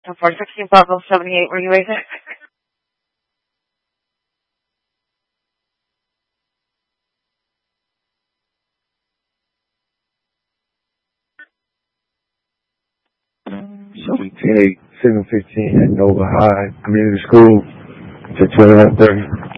So 416 Bravo 78, were you raising? So we 10-8, 715 at Nova High Community School to 2130.